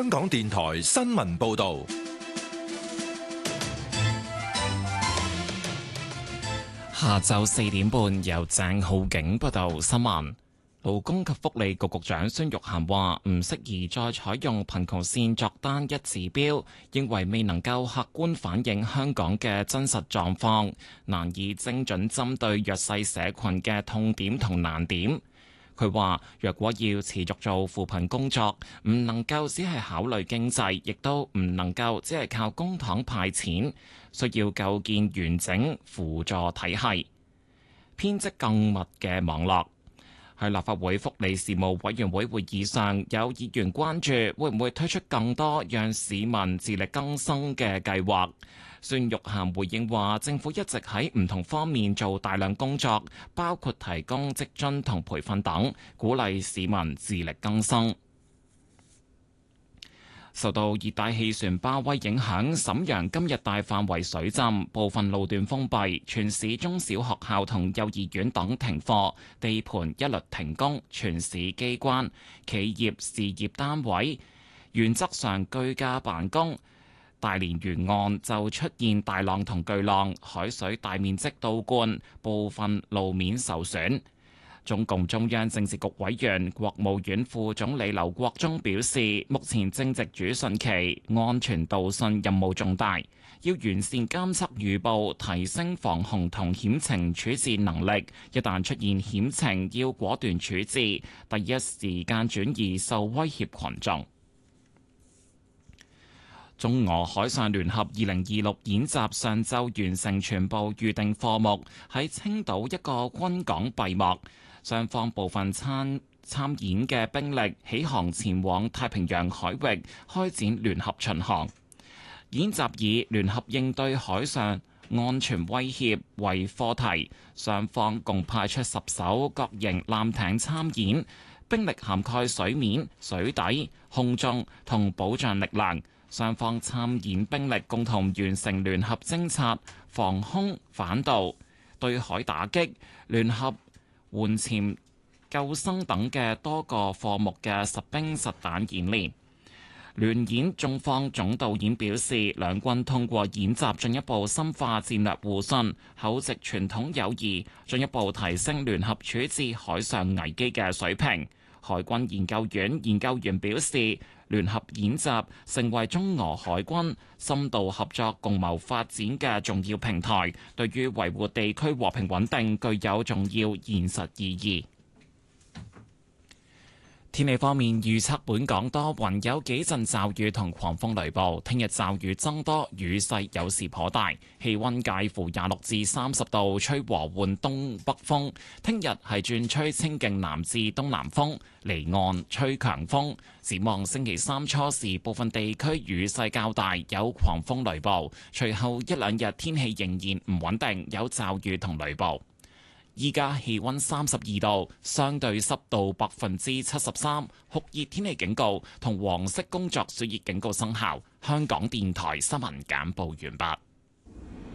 香港電台新聞報道。 下晝4點半，由鄭浩景報道新聞。勞工及福利局局長孫玉菡話：唔適宜再採用貧窮線作單一指標，認為未能夠客觀反映香港嘅真實狀況，難以精準針對弱勢社群嘅痛點同難點。佢話：若果要持續做扶貧工作，唔能夠只係考慮經濟，亦都唔能夠只係靠公帑派錢，需要構建完整輔助體系，編織更密嘅網絡。喺立法會福利事務委員會會議上，有議員關注會唔會推出更多讓市民自力更生嘅計劃。孫玉菡回應話，政府一直喺唔同方面做大量工作，包括提供職津同培訓等，鼓勵市民自力更生。受到熱帶氣旋巴威影響，瀋陽今日大範圍水浸，部分路段封閉，全市中小學校同幼兒園等停課，地盤一律停工，全市機關、企業、事業單位原則上居家辦公。大連沿岸就出現大浪同巨浪，海水大面積倒灌，部分路面受損。中共中央政治局委員、國務院副總理劉國中表示，目前正值主汛期，安全導汛任務重大，要完善監測預報，提升防洪同險情處置能力。一旦出現險情，要果斷處置，第一時間轉移受威脅群眾。中俄海上聯合2026演習上晝完成全部預定課目，喺青島一個軍港閉幕。雙方部分參演嘅兵力起航前往太平洋海域開展聯合巡航。演習以聯合應對海上安全威脅為課題，雙方共派出10艘各型艦艇參演，兵力涵蓋水面、水底、空中同保障力量。雙方參演兵力共同完成聯合偵察、防空反導、對海打擊、聯合援潛、救生等嘅多個課目嘅實兵實彈演練。聯演中方總導演表示，兩軍通過演習進一步深化戰略互信，厚植傳統友誼，進一步提升聯合處置海上危機嘅水平。海軍研究院研究員表示，聯合演習成為中俄海軍深度合作共謀發展嘅重要平台，對於維護地區和平穩定具有重要現實意義。天氣方面，預測本港多雲，有幾陣驟雨同狂風雷暴。聽日驟雨增多，雨勢有時頗大，氣溫介乎26至30度，吹和緩東北風。聽日係轉吹清勁南至東南風，離岸吹強風。展望星期三初時，部分地區雨勢較大，有狂風雷暴。隨後一兩日天氣仍然唔穩定，有驟雨同雷暴。依家氣溫32度，相對濕度73%，酷熱天氣警告同黃色工作暑熱警告生效。香港電台新聞簡報完畢。